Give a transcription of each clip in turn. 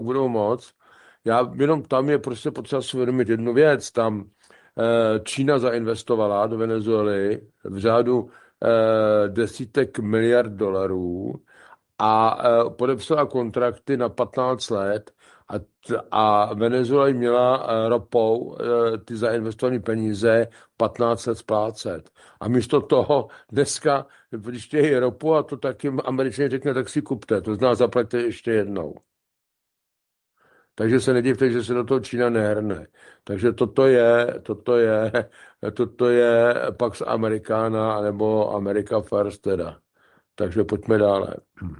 budou moc. Já jenom tam je prostě potřeba si uvědomit jednu věc. Tam Čína zainvestovala do Venezuely v řádu desítek miliard dolarů a podepsala kontrakty na 15 let a Venezuela jim měla ropou ty zainvestované peníze 15 let splácet. A místo toho dneska, když chtějí ropu a to taky Američané řekne, tak si kupte, to znamená zaplaťte ještě jednou. Takže se nedivte, že se do toho Čína nehrne. Takže toto je Pax Americana nebo America First teda. Takže pojďme dále.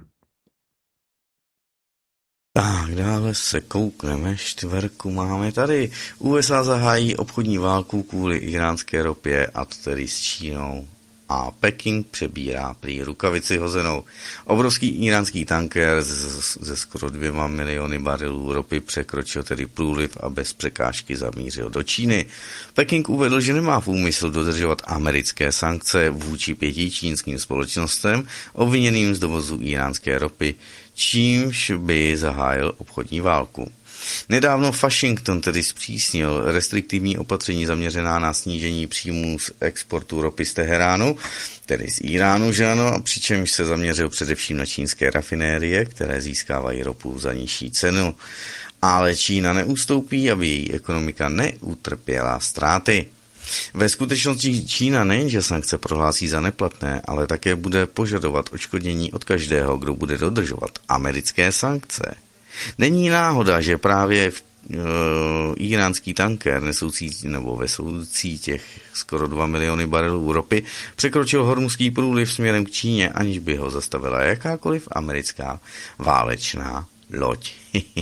Tak, dále se koukneme, čtvrku máme tady. USA zahájí obchodní válku kvůli iránské ropě, a to tedy s Čínou. A Peking přebírá prý rukavici hozenou. Obrovský iránský tanker ze skoro 2 miliony barelů ropy překročil tedy průliv a bez překážky zamířil do Číny. Peking uvedl, že nemá v úmyslu dodržovat americké sankce vůči 5 čínským společnostem obviněným z dovozu iránské ropy, čímž by zahájil obchodní válku. Nedávno Washington tedy zpřísnil restriktivní opatření zaměřená na snížení příjmů z exportu ropy z Teheránu, tedy z Iránu, že ano, přičemž se zaměřil především na čínské rafinérie, které získávají ropu za nižší cenu. Ale Čína neustoupí, aby její ekonomika neutrpěla ztráty. Ve skutečnosti Čína nejenže sankce prohlásí za neplatné, ale také bude požadovat odškodnění od každého, kdo bude dodržovat americké sankce. Není náhoda, že právě iránský tanker vesoucí těch skoro 2 miliony barelů ropy překročil Hormuzský průliv směrem k Číně, aniž by ho zastavila jakákoliv americká válečná loď.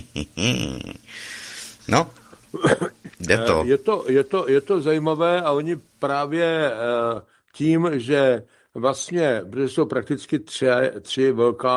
No, jde to. Je to zajímavé a oni právě tím, že vlastně, protože jsou prakticky tři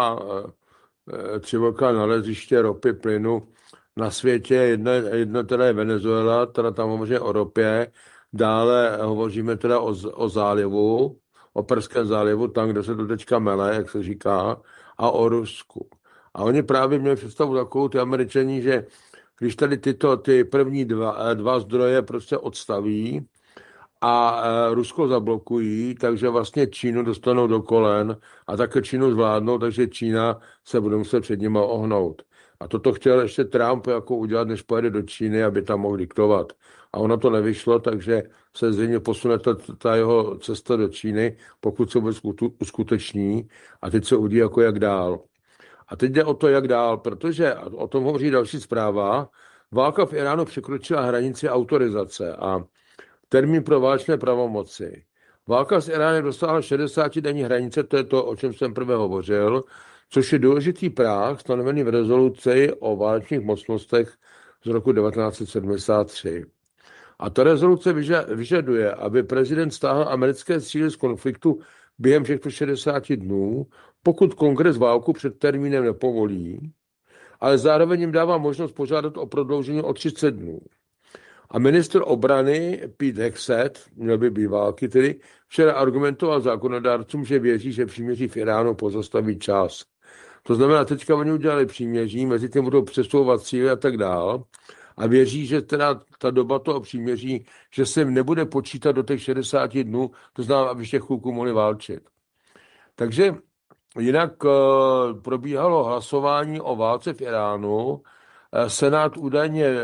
velká naleziště ropy, plynu na světě. Jedno teda je Venezuela, teda tam hovoříme o ropě, dále hovoříme teda o zálivu, o Perském zálivu, tam, kde se to teďka mele, jak se říká, a o Rusku. A oni právě měli představu takovou, ty Američani, že když tady ty první dva zdroje prostě odstaví a Rusko zablokují, takže vlastně Čínu dostanou do kolen a také Čínu zvládnou, takže Čína se bude muset před nimi ohnout. A toto chtěl ještě Trump jako udělat, než pojede do Číny, aby tam mohl diktovat. A ono to nevyšlo, takže se zřejmě posune ta jeho cesta do Číny, pokud se vůbec uskuteční. A teď se uvidí, jako jak dál. A teď jde o to, jak dál, protože o tom hovoří další zpráva. Válka v Iránu překročila hranici autorizace a termín pro válečné pravomoci. Válka s Iránem dosáhla 60-denní hranice, to je to, o čem jsem prvé hovořil, což je důležitý práh stanovený v rezoluci o válečných mocnostech z roku 1973. A ta rezoluce vyžaduje, aby prezident stáhl americké síly z konfliktu během těchto 60 dnů, pokud kongres válku před termínem nepovolí, ale zároveň jim dává možnost požádat o prodloužení o 30 dnů. A ministr obrany Pete Hegseth, měl by být války tedy, včera argumentoval zákonodárcům, že věří, že příměří v Iránu pozastaví čas. To znamená, teďka oni udělali příměří, mezi tím budou přesouvat síly a tak dál. A věří, že teda ta doba toho příměří, že se jim nebude počítat do těch 60 dnů, to znamená, aby ještě chvilku mohli válčit. Takže jinak probíhalo hlasování o válce v Iránu. Senát údajně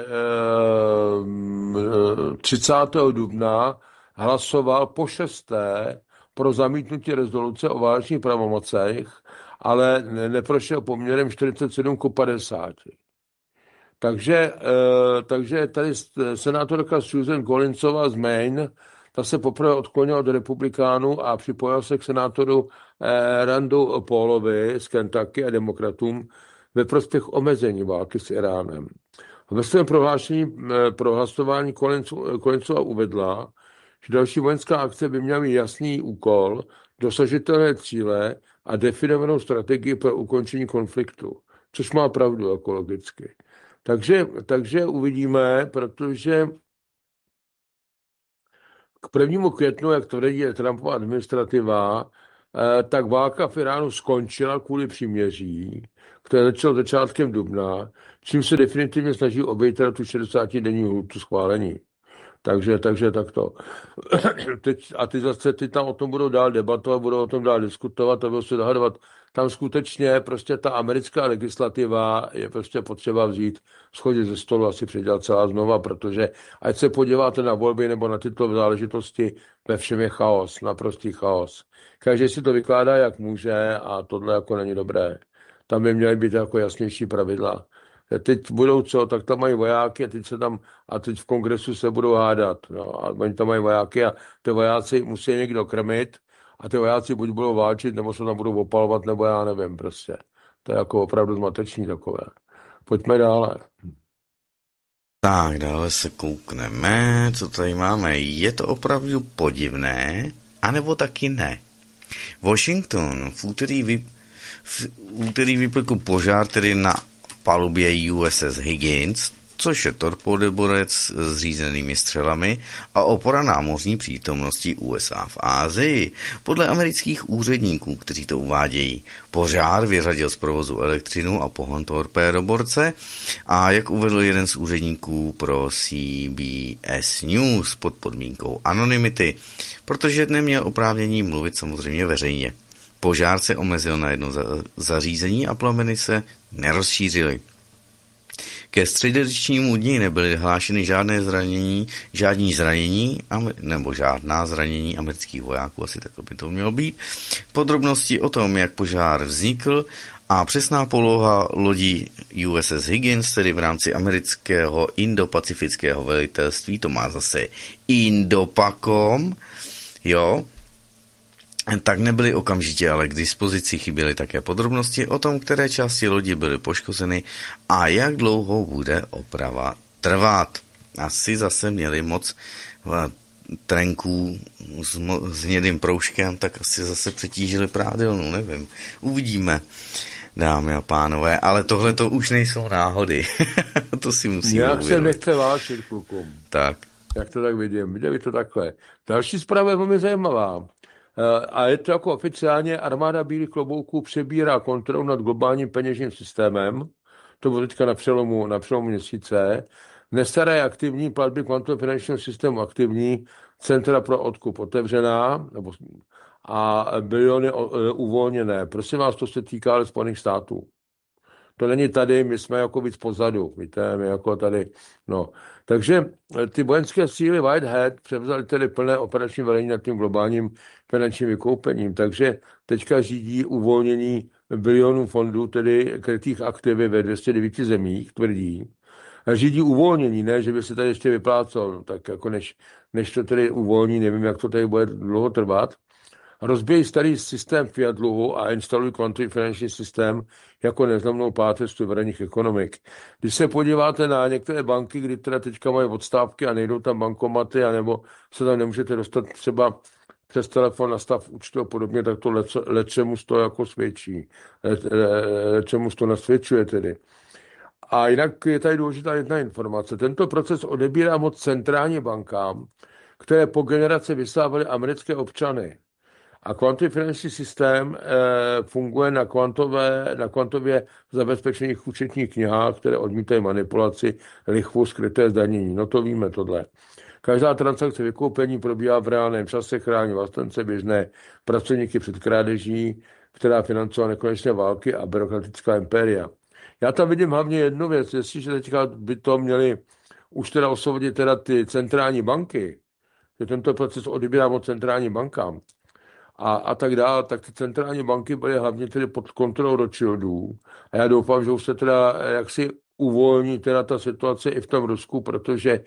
30. dubna hlasoval po 6. pro zamítnutí rezoluce o válečných pravomocech, ale neprošel poměrem 47:50. Takže tady senátorka Susan Collinsová z Maine, ta se poprvé odklonila od republikánů a připojila se k senátoru Randu Paulovi z Kentucky a demokratům ve prospěch omezení války s Iránem. Ve svém prohlášení pro hlasování Collinsova uvedla, že další vojenská akce by měla mít jasný úkol, dosažitelné cíle a definovanou strategii pro ukončení konfliktu, což má pravdu ekologicky. Takže uvidíme, protože k 1. květnu, jak tvrdí Trumpova administrativa, tak válka v Iránu skončila kvůli příměří, které začalo začátkem dubna, čím se definitivně snaží obejít teda tu 60-denní lhůtu schválení. Takže takto. Teď zase ty tam o tom budou dál debatovat, budou o tom dál diskutovat a budou se dohadovat. Tam skutečně prostě ta americká legislativa je prostě potřeba vzít, schodit ze stolu, asi předělat celá znova, protože ať se podíváte na volby nebo na tyto záležitosti, ve všem je chaos, naprostý chaos. Každý si to vykládá, jak může a tohle jako není dobré. Tam by měly být jako jasnější pravidla. Teď budou co, tak tam mají vojáky a teď v kongresu se budou hádat. No, a oni tam mají vojáky a ty vojáci musí někdo krmit a ty vojáci buď budou válčit, nebo se tam budou opalovat, nebo já nevím prostě. To je jako opravdu zmateční takové. Pojďme dále. Tak, dále se koukneme, co tady máme. Je to opravdu podivné, anebo taky ne? Washington v úterý vypukl požár tedy na palubě USS Higgins, což je torpédoborec s řízenými střelami a opora námořní přítomnosti USA v Asii. Podle amerických úředníků, kteří to uvádějí, požár vyřadil z provozu elektřinu a pohon torpédoborce a jak uvedl jeden z úředníků pro CBS News pod podmínkou anonymity, protože neměl oprávnění mluvit samozřejmě veřejně. Požár se omezil na jedno zařízení a plameny se nerozšířily. Ke středečnímu dni nebyly hlášeny žádná zranění amerických vojáků, asi tak by to mělo být. Podrobnosti o tom, jak požár vznikl a přesná poloha lodí USS Higgins, tedy v rámci amerického indopacifického velitelství, to má zase Indopacom, jo, tak nebyly okamžitě, ale k dispozici chyběly také podrobnosti o tom, které části lodi byly poškozeny a jak dlouho bude oprava trvat. Asi zase měli moc trenků s hnědým proužkem, tak asi zase přetížili prádelnu, nevím. Uvidíme, dámy a pánové, ale tohle to už nejsou náhody. To si musíme Jak uvědomit. se nechce válčit, klukům. Tak. Jak to tak vidím. Viděli to takhle. Další zpráva je velmi zajímavá. A je to jako oficiálně armáda bílých klobouků přebírá kontrolu nad globálním peněžním systémem. To bylo teďka na přelomu měsíce. Nestaré aktivní platby kvantového finančního systému aktivní, centra pro odkup otevřená a biliony uvolněné. Prosím vás, to se týká ale Spojených států. To není tady, my jsme jako víc pozadu, víte, my jako tady, no. Takže ty vojenské síly Whitehead převzaly tedy plné operační velení nad tím globálním finančním vykoupením, takže teďka řídí uvolnění bilionů fondů, tedy krytých aktivy ve 209 zemích, tvrdí. A řídí uvolnění, ne, že by se tady ještě vyplácel, no, tak jako než to tedy uvolní, nevím, jak to tady bude dlouho trvat. Rozbíjí starý systém fiat dluhu a instalují kvantový finanční systém jako nezlomnou páteř suverénních ekonomik. Když se podíváte na některé banky, kdy teda teďka mají odstávky a nejdou tam bankomaty, anebo se tam nemůžete dostat třeba přes telefon na stav účtu a podobně, tak to lečemu to jako svědčí. Lečemu to nasvědčuje tedy. A jinak je tady důležitá jedna informace. Tento proces odebírá moc centrální bankám, které po generace vysávaly americké občany. A kvantový finanční systém funguje na kvantově zabezpečených účetních knihách, které odmítají manipulaci, lichvu, skryté zdanění. No to víme tohle. Každá transakce vykoupení probíhá v reálném čase, chrání vlastence běžné pracovníky před krádeží, která financuje nekonečné války a byrokratická impéria. Já tam vidím hlavně jednu věc, jestliže teďka by to měli už teda osvobodit teda ty centrální banky, že tento proces odebírá od centrální bankám, a tak dále, tak ty centrální banky byly hlavně tedy pod kontrolou Rothschildů. A já doufám, že už se teda jaksi uvolní teda ta situace i v tom Rusku, protože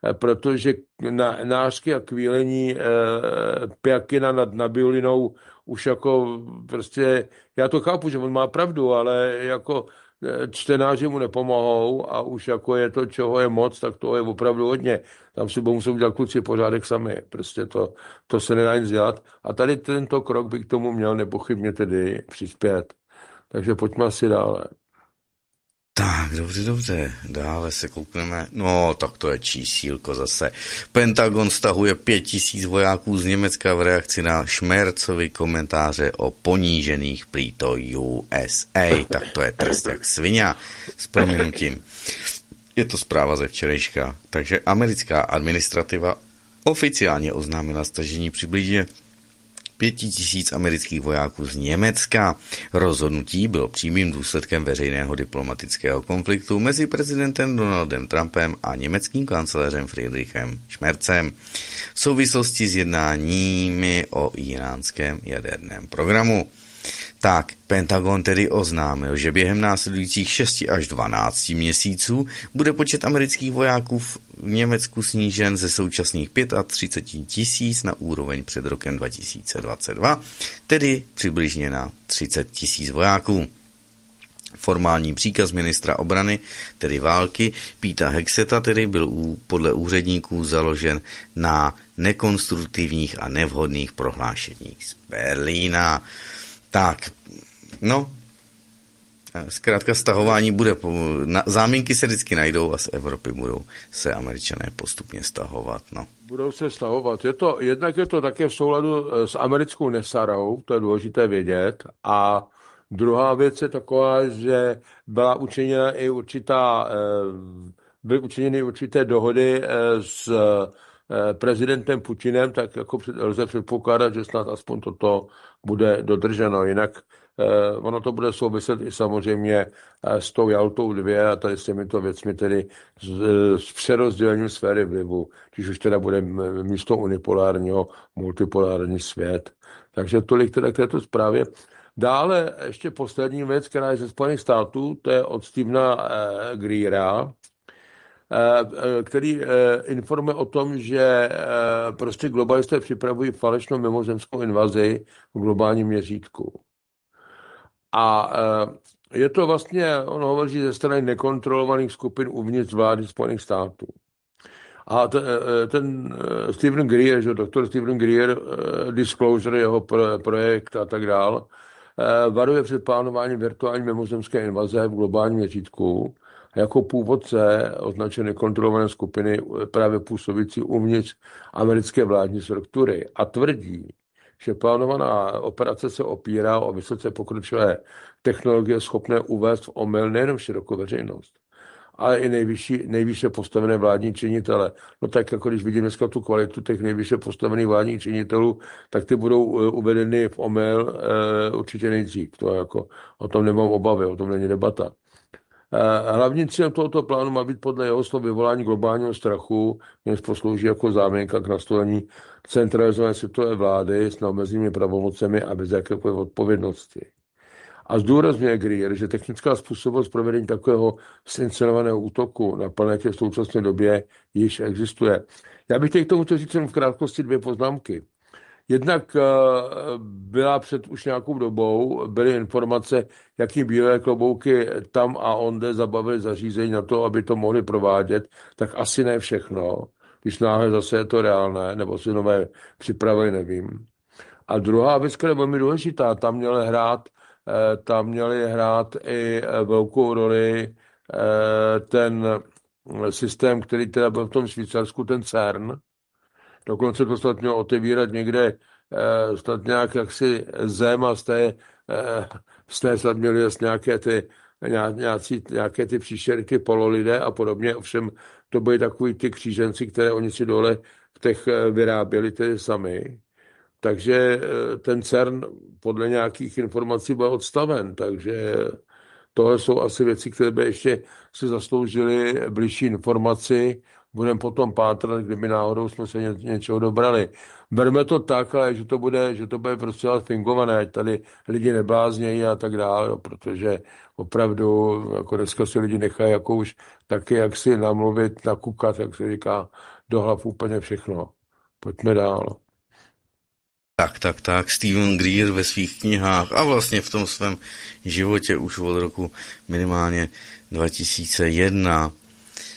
nářky a kvílení Pjakina nad Nabiulinou už jako prostě, já to chápu, že on má pravdu, ale jako čtenáři mu nepomohou a už jako je to, čeho je moc, tak toho je opravdu hodně. Tam si budou muset udělat kluci pořádek sami. Prostě to se nedá nic dělat. A tady tento krok by k tomu měl nepochybně tedy přispět. Takže pojďme asi dále. Tak, dobře. Dále se koukneme. No, tak to je čísílko zase. Pentagon stahuje 5000 vojáků z Německa v reakci na Šmercovy komentáře o ponížených prý to USA. Tak to je trest jak svině s prominutím. Je to zpráva ze včerejška. Takže americká administrativa oficiálně oznámila stažení přibližně 5000 amerických vojáků z Německa. Rozhodnutí bylo přímým důsledkem veřejného diplomatického konfliktu mezi prezidentem Donaldem Trumpem a německým kancléřem Friedrichem Schmerzem v souvislosti s jednáními o íránském jaderném programu. Tak, Pentagon tedy oznámil, že během následujících 6 až 12 měsíců bude počet amerických vojáků v Německu snížen ze současných 35 000 na úroveň před rokem 2022, tedy přibližně na 30 000 vojáků. Formální příkaz ministra obrany, tedy války, Peta Hexeta, tedy byl podle úředníků založen na nekonstruktivních a nevhodných prohlášeních z Berlína. Tak, no, zkrátka stahování bude, záminky se vždycky najdou a z Evropy budou se Američané postupně stahovat, no. Budou se stahovat. Jednak je to také v souladu s americkou nesarou, to je důležité vědět. A druhá věc je taková, že byly učiněny určité dohody s prezidentem Putinem, tak jako lze předpokládat, že snad aspoň toto bude dodrženo. Jinak ono to bude souviset i samozřejmě s tou Jaltou 2 a tady s těmito věcmi, tedy s přerozdělením sféry vlivu, když už teda bude místo unipolárního multipolární svět. Takže tolik teda k této zprávě. Dále ještě poslední věc, která je ze Spojených států, to je od Stephena Greera, který informuje o tom, že prostě globalisté připravují falešnou mimozemskou invazi v globálním měřítku. A je to vlastně, on hovoří ze strany nekontrolovaných skupin uvnitř vlády Spojených států. A ten Stephen Greer, že doktor Stephen Greer, Disclosure, jeho projekt a tak dál, varuje před plánováním virtuální mimozemské invaze v globálním měřítku jako původce označené nekontrolované skupiny právě působící uvnitř americké vládní struktury a tvrdí, že plánovaná operace se opírá o vysoce pokročilé technologie schopné uvést v omyl nejen širokou veřejnost, ale i nejvýše postavené vládní činitele. No tak jako když vidím dneska tu kvalitu těch nejvýše postavených vládních činitelů, tak ty budou uvedeny v omyl určitě nejdřív. To jako, o tom nemám obavy, o tom není debata. Hlavním cílem tohoto plánu má být podle jeho slov vyvolání globálního strachu, jenž poslouží jako záminka k nastolení centralizované světové vlády s neomezenými pravomocemi a bez jakékoliv odpovědnosti. A zdůrazňuje Greer, že technická způsobilost provedení takového inscenovaného útoku na planetě v současné době již existuje. Já bych teď k tomu chtěl říct v krátkosti 2 poznámky. Jednak byla před už nějakou dobou, byly informace, jaký bílé klobouky tam a onde zabavili zařízení na to, aby to mohli provádět, tak asi ne všechno, když náhle zase je to reálné, nebo si nové připravili, nevím. A druhá věc, která je velmi důležitá, tam měli hrát i velkou roli ten systém, který teda byl v tom Švýcarsku, ten CERN. Dokonce to snad mělo otevírat někde snad nějak jaksi zem a z té snad měli nějaké ty příšerky pololidé a podobně. Ovšem to byly takový ty kříženci, které oni si dole v těch vyráběli tedy sami. Takže ten CERN podle nějakých informací byl odstaven, takže tohle jsou asi věci, které by ještě si zasloužily blížší informaci. Budeme potom pátrat, kdyby náhodou jsme se něčeho dobrali. Berme to tak, ale že to bude prostě fingované, ať tady lidi nebláznějí a tak dále, no, protože opravdu jako dneska si lidi nechají jako už taky jak si namluvit, nakukat, jak se říká, do hlav úplně všechno. Pojďme dál. Tak, Stephen Greer ve svých knihách a vlastně v tom svém životě už od roku minimálně 2001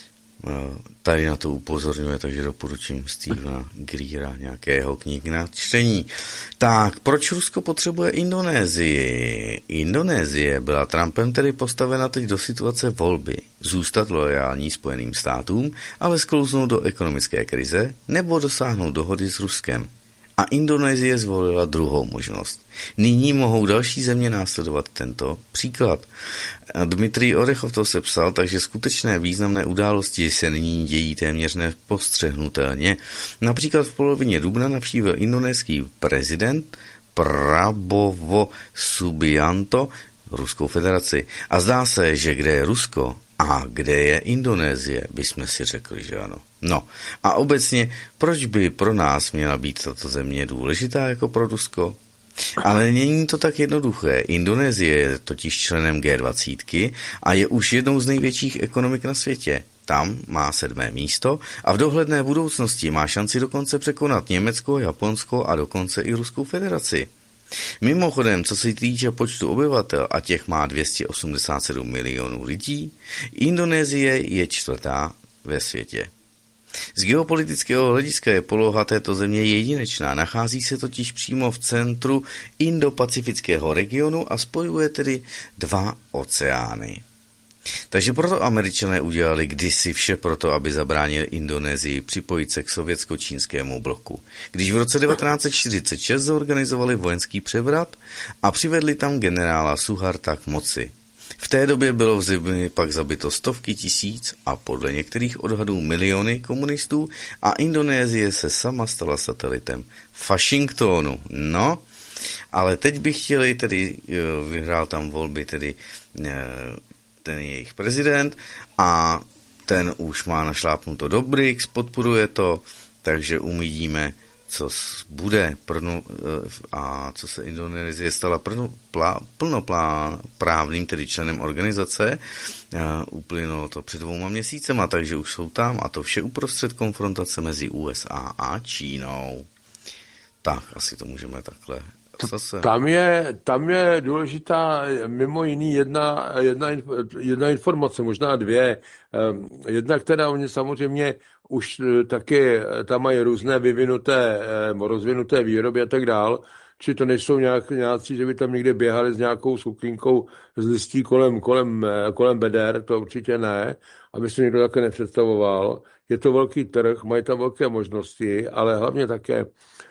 tady na to upozorňuje, takže doporučím Stevena Greera, nějakého knih na čtení. Tak, proč Rusko potřebuje Indonésii? Indonésie byla Trumpem tedy postavena teď do situace volby. Zůstat lojální Spojeným státům, ale sklouznout do ekonomické krize nebo dosáhnout dohody s Ruskem. A Indonésie zvolila druhou možnost. Nyní mohou další země následovat tento příklad. Dmitrij Orechov to sepsal, takže skutečné významné události se nyní dějí téměř nepostřehnutelně. Například v polovině dubna navštívil indonéský prezident Prabowo Subianto Ruskou federaci. A zdá se, že kde je Rusko a kde je Indonésie, bychom si řekli, že ano. No a obecně, proč by pro nás měla být tato země důležitá jako pro Rusko? Ale není to tak jednoduché. Indonésie je totiž členem G20 a je už jednou z největších ekonomik na světě. Tam má 7. místo a v dohledné budoucnosti má šanci dokonce překonat Německo, Japonsko a dokonce i Ruskou federaci. Mimochodem, co se týče počtu obyvatel, a těch má 287 milionů lidí, Indonésie je 4. ve světě. Z geopolitického hlediska je poloha této země jedinečná, nachází se totiž přímo v centru Indo-pacifického regionu a spojuje tedy 2 oceány. Takže proto Američané udělali kdysi vše proto, aby zabránili Indonésii připojit se k sovětsko-čínskému bloku. Když v roce 1946 zorganizovali vojenský převrat a přivedli tam generála Suharta k moci. V té době bylo v zemi pak zabito stovky tisíc a podle některých odhadů miliony komunistů a Indonésie se sama stala satelitem Washingtonu. No, ale teď by chtěli, tedy vyhrál tam volby tedy ten jejich prezident a ten už má našlápnuto do BRICS, podporuje to, takže uvidíme, co bude a co se Indonésie stala plnoprávným tedy členem organizace. Uplynulo to před 2 měsícema, takže už jsou tam a to vše uprostřed konfrontace mezi USA a Čínou. Tak, asi to můžeme takhle zase. Tam je důležitá mimo jiný jedna informace, možná 2. Jedna, která oni samozřejmě už taky tam mají různé rozvinuté výroby a tak dál, či to nejsou nějací, že by tam někde běhali s nějakou suklinkou z listí kolem beder, to určitě ne, aby se někdo také nepředstavoval. Je to velký trh, mají tam velké možnosti, ale hlavně také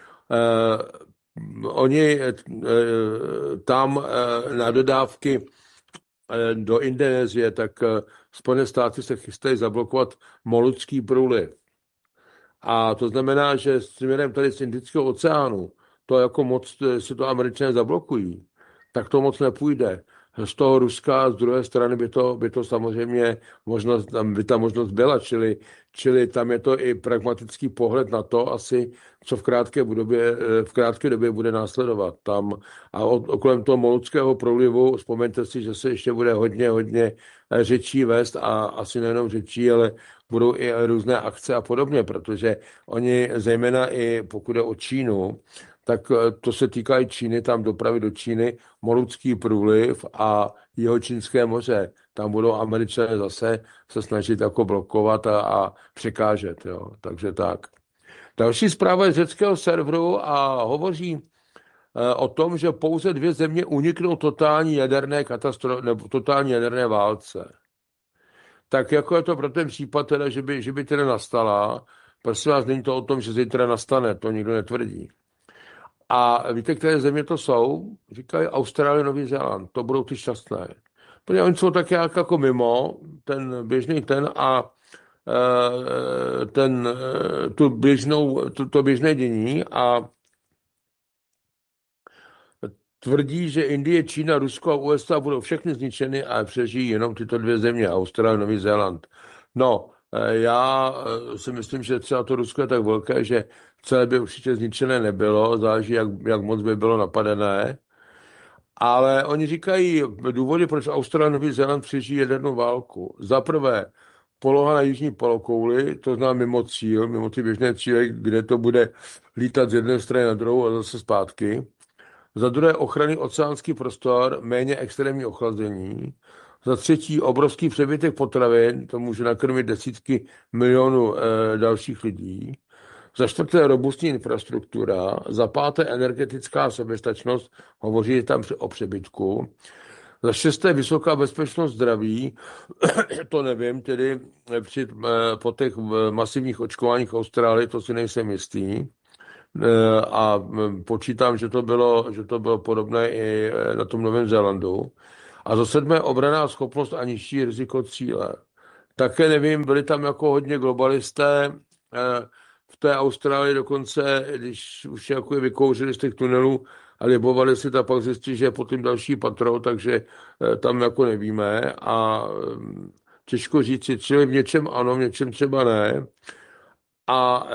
oni tam na dodávky do Indonésie, tak Spojené státy se chystají zablokovat Molucký průliv. A to znamená, že směrem tady z Indického oceánu, to jako moc si to Američané zablokují, tak to moc nepůjde. Z toho Ruska, z druhé strany by to samozřejmě by ta možnost byla, čili tam je to i pragmatický pohled na to asi, co v krátké době bude následovat tam. A kolem toho Moluckého průlivu, vzpomeňte si, že se ještě bude hodně řečí vést a asi nejenom řečí, ale budou i různé akce a podobně, protože oni, zejména i pokud jde o Čínu, tak to se týká i Číny, tam dopravy do Číny, Molucký průliv a Jihočínské moře. Tam budou Američané zase se snažit jako blokovat a překážet. Jo. Takže tak. Další zpráva je z řeckého serveru a hovoří o tom, že pouze 2 země uniknou totální jaderné nebo totální jaderné válce. Tak jako je to pro ten případ, teda, že by teda nastala, prosím vás, není to o tom, že zítra nastane, to nikdo netvrdí. A víte, které země to jsou? Říkají Austrálie, Nový Zéland. To budou ty šťastné. Protože oni jsou tak jako mimo, ten běžný a to běžné dění a tvrdí, že Indie, Čína, Rusko a USA budou všechny zničeny a přežijí jenom tyto 2 země, Austrálie, Nový Zéland. No, já si myslím, že třeba to Rusko je tak velké, že celé by určitě zničené nebylo, záleží, jak moc by bylo napadené. Ale oni říkají důvody, proč Austrálie a Nový Zéland přežijí jadernou válku. Za prvé, poloha na jižní polokouli, to znamená mimo ty běžné cíle, kde to bude lítat z jedné strany na druhou a zase zpátky. Za druhé, ochranný oceánský prostor, méně extrémní ochlazení. Za třetí obrovský přebytek potravin, to může nakrmit desítky milionů dalších lidí. Za čtvrté robustní infrastruktura, za páté energetická soběstačnost, hovoří tam o přebytku. Za šesté vysoká bezpečnost zdraví, to nevím, tedy po těch masivních očkováních v Austrálii, to si nejsem jistý. A počítám, že to bylo podobné i na tom Novém Zélandu. A za sedmé obraná schopnost a nižší riziko cíle. Také nevím, byli tam jako hodně globalisté, v té Austrálii dokonce, když už jako je vykouřili z těch tunelů a libovali si, tak pak zjistili, že je potom další patro, takže tam jako nevíme a těžko říct, čili v něčem ano, v něčem třeba ne. A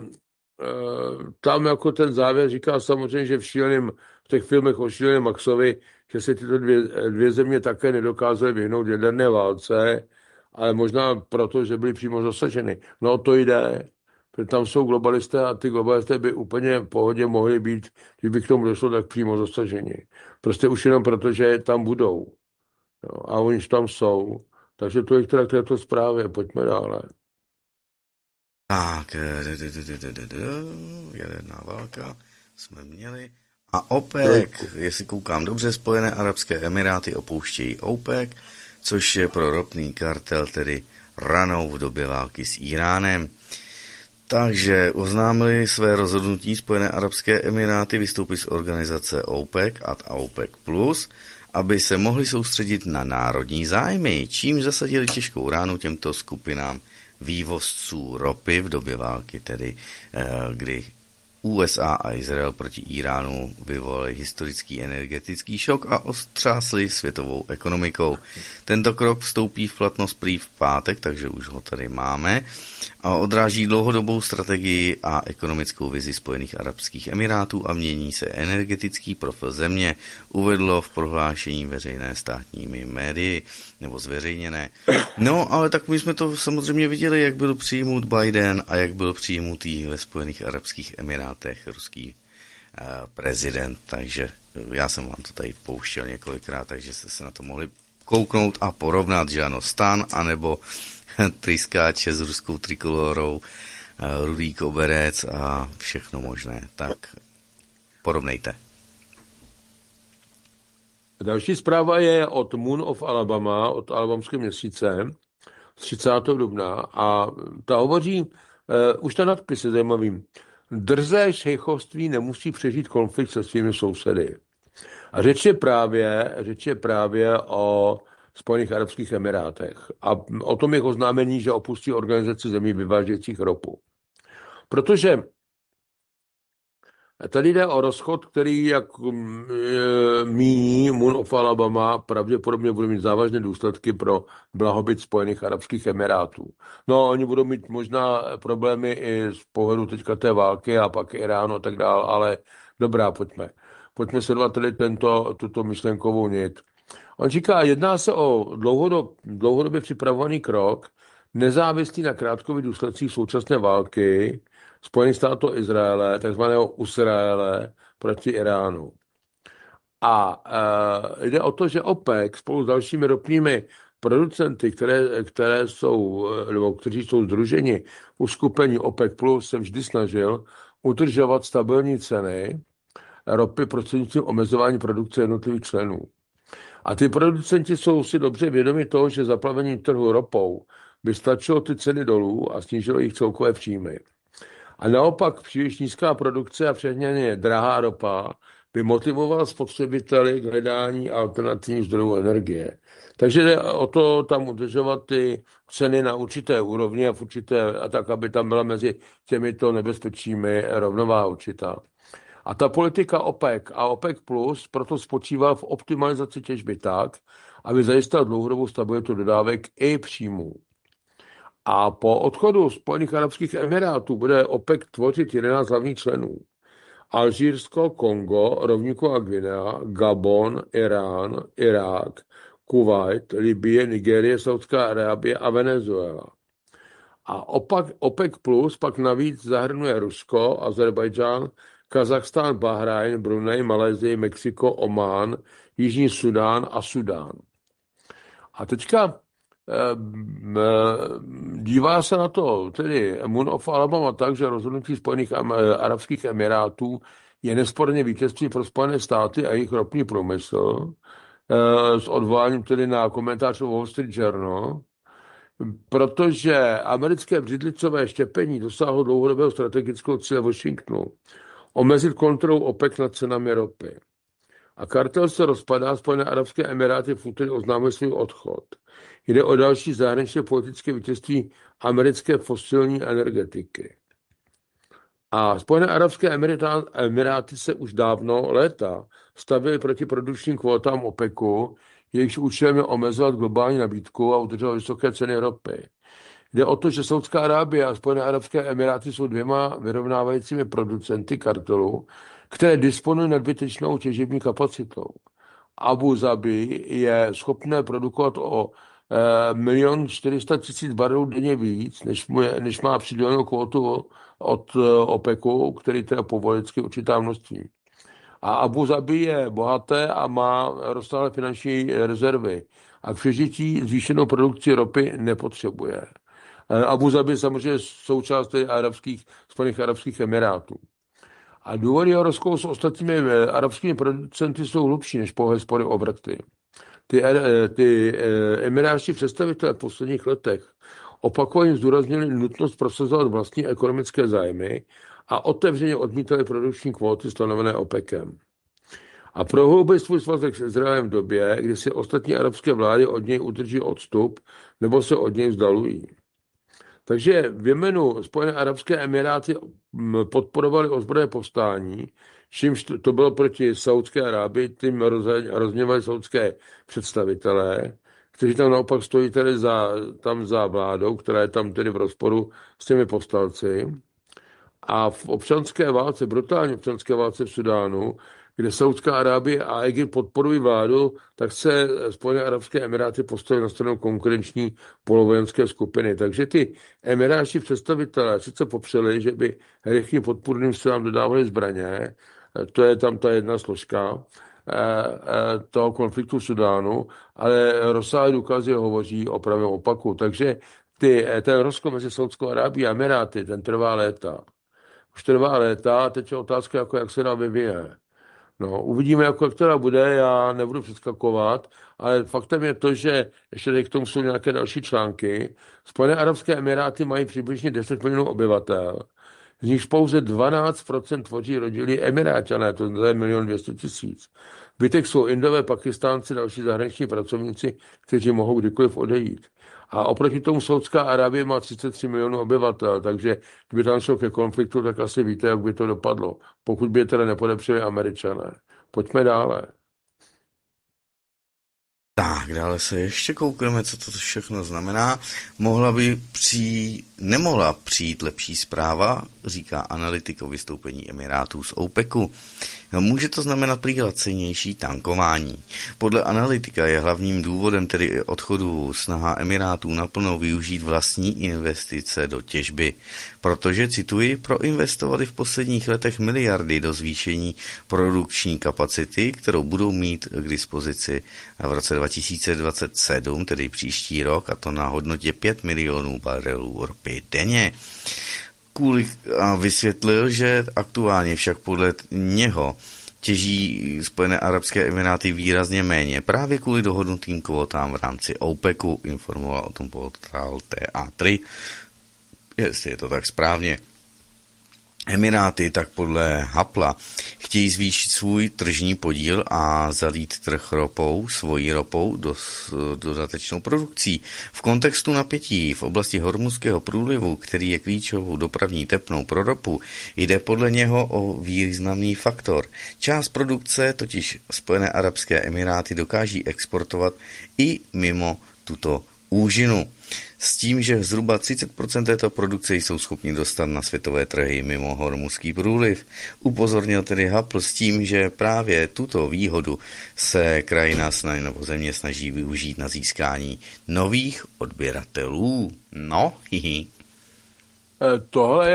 tam jako ten závěr říká samozřejmě, že v těch filmech o šíleném Maxovi, že se tyto dvě země také nedokázaly vyhnout jaderné válce, ale možná proto, že byly přímo zasaženy. No o to jde, protože tam jsou globalisté a ty globalisté by úplně v pohodě mohli být, kdyby k tomu došlo, tak přímo zasaženi. Prostě už jenom proto, že tam budou. No, a oni tam jsou. Takže to je teda k této zprávě. Pojďme dále. Tak, jaderná válka jsme měli. A OPEC, jestli koukám dobře, Spojené arabské emiráty opouštějí OPEC, což je pro ropný kartel, tedy ranou v době války s Iránem. Takže oznámili své rozhodnutí Spojené arabské emiráty vystoupit z organizace OPEC a OPEC+, aby se mohli soustředit na národní zájmy, čím zasadili těžkou ránu těmto skupinám vývozců ropy v době války, tedy kdy USA a Izrael proti Iránu vyvolali historický energetický šok a ostřásli světovou ekonomikou. Tento krok vstoupí v platnost prý v pátek, takže už ho tady máme, a odráží dlouhodobou strategii a ekonomickou vizi Spojených arabských emirátů a mění se energetický profil země, uvedlo v prohlášení veřejné státními médii, nebo zveřejněné. No, ale tak my jsme to samozřejmě viděli, jak byl přijmut Biden a jak byl přijmutý ve Spojených arabských emirátech ruský prezident, takže já jsem vám to tady pouštěl několikrát, takže jste se na to mohli kouknout a porovnat, že ano, stan, anebo tryskáče s ruskou trikolorou, rudý koberec a všechno možné. Tak porovnejte. Další zpráva je od Moon of Alabama, od Alabamského měsíce z 30. dubna a ta hovoří, už ten nadpis je zajímavý, drzé šejchovství nemusí přežít konflikt se svými sousedy. A řeč je právě o Spojených arabských emirátech a o tom je oznámení, že opustí organizaci zemí vyvážejících ropu. Protože tady jde o rozchod, který, jak míní Moon of Alabama, pravděpodobně bude mít závažné důsledky pro blahobyt Spojených arabských emirátů. No, oni budou mít možná problémy i z pohledu teďka té války a pak Iránu a tak dále, ale dobrá, pojďme. Pojďme sledovat tady tuto myšlenkovou nit. On říká, jedná se o dlouhodobě připravovaný krok, nezávislý na krátkových důsledcích současné války Spojených států a Izraele, takzvaného Usraele proti Iránu. A jde o to, že OPEC spolu s dalšími ropnými producenty, kteří jsou sdruženi v uskupení OPEC+, se vždy snažil udržovat stabilní ceny ropy prostřednictvím omezování produkce jednotlivých členů. A ty producenti jsou si dobře vědomi toho, že zaplavení trhu ropou by stačilo ty ceny dolů a snížilo jejich celkové příjmy. A naopak příliš nízká produkce a přehnaně drahá ropa by motivovala spotřebiteli k hledání alternativních zdrojů energie. Takže jde o to tam udržovat ty ceny na určité úrovni a tak, aby tam byla mezi těmito nebezpečími rovnováha určitá. A ta politika OPEC a OPEC Plus proto spočívá v optimalizaci těžby tak, aby zajistila dlouhodobou stabilitu dodávek i příjmů. A po odchodu Spojených arabských emirátů bude OPEC tvořit 11 hlavních členů. Alžírsko, Kongo, rovníková Guinea, Gabon, Irán, Irák, Kuvajt, Libye, Nigérie, Saudská Arábie a Venezuela. A OPEC Plus pak navíc zahrnuje Rusko, Azerbajdžán, Kazachstán, Bahrajn, Brunei, Malajsii, Mexiko, Omán, Jižní Sudán a Sudán. A teďka dívá se na to tedy Moon of Alabama tak, že rozhodnutí Spojených arabských emirátů je nesporně vítězství pro Spojené státy a jejich ropný průmysl, s odvoláním tedy na komentář Wall Street Journal, protože americké břidlicové štěpení dosáhlo dlouhodobého strategického cíle Washingtonu omezit kontrolu OPEC nad cenami ropy. A kartel se rozpadá, Spojené arabské emiráty v úterý oznámily svůj odchod. Jde o další zahraničně politické vítězství americké fosilní energetiky. A Spojené arabské emiráty se už dávno léta stavěly proti produkčním kvótám OPECu, jejichž účelem je omezovat globální nabídku a udržovat vysoké ceny ropy. Jde o to, že Saudská Arábie a Spojené arabské emiráty jsou dvěma vyrovnávajícími producenty kartelu, které disponují nadbytečnou těžební kapacitou. Abu Zabi je schopné produkovat o 1 400 000 barelů denně víc, než má přidělenou kvotu od OPECu, který teda povolí vždycky určitá množství. A Abu Zabi je bohaté a má rozsáhlé finanční rezervy. A k přežití zvýšenou produkci ropy nepotřebuje. Abu Zabi je samozřejmě součást Spojených arabských emirátů. A důvody jeho rozkolu s ostatními arabskými producenty jsou hlubší než pouhé spory o vrty. Ty emirátští představitelé v posledních letech opakovaně zdůraznili nutnost prosazovat vlastní ekonomické zájmy a otevřeně odmítali produkční kvóty stanovené OPECem. A prohloubili svůj svazek s Izraelem v době, kdy si ostatní arabské vlády od něj udrží odstup nebo se od něj vzdalují. Takže v Jemenu Spojené arabské emiráty podporovaly ozbrojené povstání, čímž to bylo proti Saudské Arábii, tím rozhněvali saudské představitelé, kteří tam naopak stojí tedy za vládou, která je tam tedy v rozporu s těmi povstalci. A v občanské válce, brutální občanské válce v Sudánu, kde Saudská Arábie a Egypt podporují vládu, tak se Spojené arabské emiráty postavily na stranu konkurenční polovojenské skupiny. Takže ty emirátští představitelé sice popřeli, že by rychlým podpůrným silám dodávali zbraně, to je tam ta jedna složka toho konfliktu v Sudánu, ale rozsáhlé důkazy hovoří o pravém opaku. Takže ten rozkol mezi Saudskou Arábií a Emiráty, ten trvá léta. Už trvá léta a teď je otázka, jak se dá vyvíje. No, uvidíme, jak teda bude, já nebudu předskakovat, ale faktem je to, že ještě tady k tomu jsou nějaké další články. Spojené arabské emiráty mají přibližně 10 milionů obyvatel, z nichž pouze 12% tvoří rodilí Emiráťané, to je 1 200 000. Zbytek jsou Indové, Pakistánci, další zahraniční pracovníci, kteří mohou kdykoliv odejít. A oproti tomu Saudská Arábie má 33 milionů obyvatel, takže kdyby tam šlo ke konfliktu, tak asi víte, jak by to dopadlo, pokud by je teda nepodepřeli Američané. Pojďme dále. Tak, dále se ještě koukneme, co to všechno znamená. Nemohla přijít lepší zpráva, říká analytik o vystoupení Emirátů z OPECu. No, může to znamenat prý lacinější tankování. Podle analytika je hlavním důvodem tedy odchodu snaha Emirátů naplno využít vlastní investice do těžby, protože, cituji, proinvestovali v posledních letech miliardy do zvýšení produkční kapacity, kterou budou mít k dispozici v roce 2027, tedy příští rok, a to na hodnotě 5 milionů barelů ropy denně. A vysvětlil, že aktuálně však podle něho těží Spojené arabské emiráty výrazně méně právě kvůli dohodnutým kvótám v rámci OPECu, informoval o tom portál TA3, jestli je to tak správně. Emiráty tak podle Hapla chtějí zvýšit svůj tržní podíl a zalít trh svojí ropou do dodatečnou produkcí. V kontextu napětí v oblasti Hormuzského průlivu, který je klíčovou dopravní tepnou pro ropu, jde podle něho o významný faktor. Část produkce totiž Spojené arabské emiráty dokáží exportovat i mimo tuto úžinu. S tím, že zhruba 30% této produkce jsou schopni dostat na světové trhy mimo Hormuzský průliv. Upozornil tedy Hapl s tím, že právě tuto výhodu se krajina nebo země snaží využít na získání nových odběratelů. No, hihi. Tohle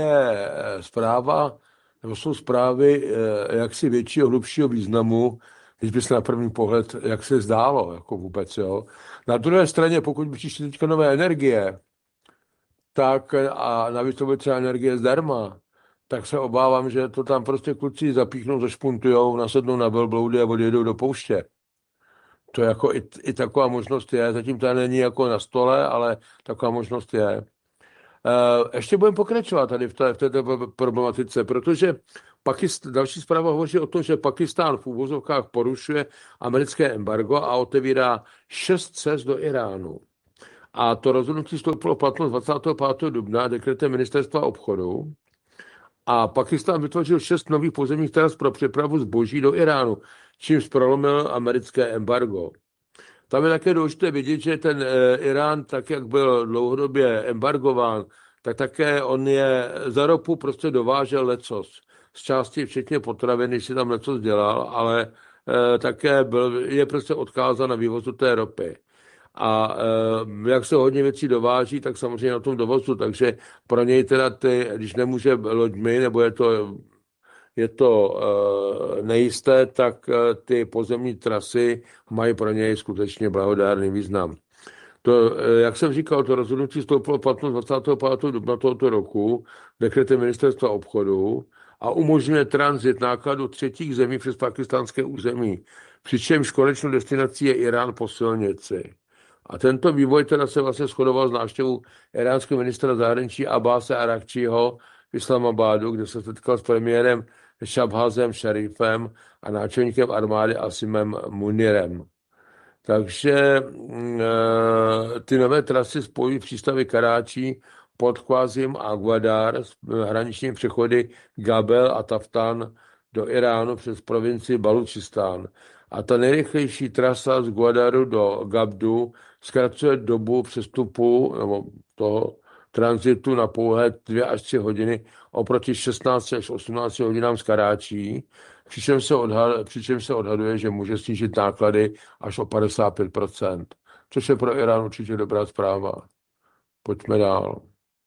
je zpráva, nebo jsou zprávy jaksi většího, hlubšího významu, když by se na první pohled, jak se zdálo, jako vůbec, jo. Na druhé straně, pokud by přišly teďka nové energie, tak a navíc to bude třeba energie zdarma, tak se obávám, že to tam prostě kluci zapíchnou, zašpuntujou, nasednou na velbloudy a odjedou do pouště. To jako i taková možnost je, zatím to není jako na stole, ale taková možnost je. Ještě budeme pokračovat tady v této problematice, protože další zpráva hovoří o tom, že Pakistán v úvozovkách porušuje americké embargo a otevírá 6 cest do Iránu. A to rozhodnutí vstoupilo v platnost 25. dubna dekretem ministerstva obchodu a Pakistán vytvořil 6 nových pozemních tras pro přepravu zboží do Iránu, čímž prolomil americké embargo. Tam je také důležité vidět, že ten Irán, tak jak byl dlouhodobě embargován, tak také on je za ropu prostě dovážel lecos. Z části včetně potravin, když si tam lecos dělal, ale také je prostě odkázán na vývozu té ropy. A jak se hodně věcí dováží, tak samozřejmě na tom dovozu, takže pro něj teda když nemůže loďmi, nebo je to nejisté, tak ty pozemní trasy mají pro něj skutečně blahodárný význam. To, jak jsem říkal, to rozhodnutí vstoupilo v platnost 25. dubna tohoto roku dekretem ministerstva obchodu a umožňuje tranzit nákladů třetích zemí přes pakistánské území, přičemž konečnou destinací je Irán po silnici. A tento vývoj teda se vlastně shodoval s návštěvou iránského ministra zahraničí Abbase Arakčího v Islamabadu, kde se setkal s premiérem Shahbazem Sharifem a náčelníkem armády Asimem Munirem. Takže ty nové trasy spojují přístavy Karáčí, Podkvázim a Gwadar s hraničními přechody Gabel a Taftan do Iránu přes provincii Balučistán. A ta nejrychlejší trasa z Gwadaru do Gabdu zkracuje dobu přestupu nebo toho tranzitu na pouhé 2 až 3 hodiny oproti 16 až 18 hodinám z Karáčí, přičemž se odhaduje, že může snížit náklady až o 55%, což je pro Irán určitě dobrá zpráva. Pojďme dál.